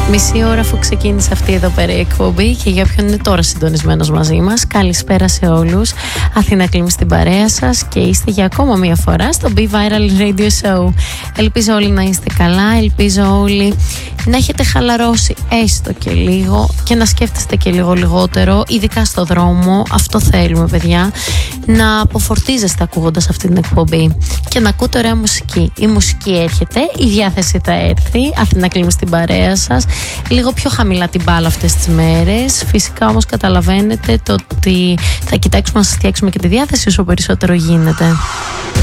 Μισή ώρα αφού ξεκίνησε αυτή εδώ πέρα η εκπομπή και για ποιον είναι τώρα συντονισμένος μαζί μας, καλησπέρα σε όλους. Αθήνα Κλίμ στην παρέα σας και είστε για ακόμα μία φορά στο Be Viral Radio Show. Ελπίζω όλοι να είστε καλά, ελπίζω όλοι να έχετε χαλαρώσει έστω και λίγο και να σκέφτεστε και λίγο λιγότερο, ειδικά στο δρόμο. Αυτό θέλουμε, παιδιά, να αποφορτίζεστε ακούγοντας αυτή την εκπομπή και να ακούτε ωραία μουσική. Η μουσική έρχεται, η διάθεση θα έρθει. Αθήνα Κλίμ στην παρέα σας. Λίγο πιο χαμηλά την μπάλα αυτές τις μέρες. Φυσικά όμως καταλαβαίνετε το ότι θα κοιτάξουμε να σας φτιάξουμε και τη διάθεση όσο περισσότερο γίνεται.